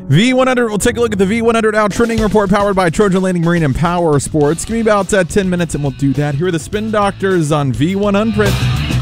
V100, we'll take a look at the V100 Now Trending Report powered by Trojan Landing Marine and Power Sports. Give me about 10 minutes and we'll do that. Here are the Spin Doctors on V100.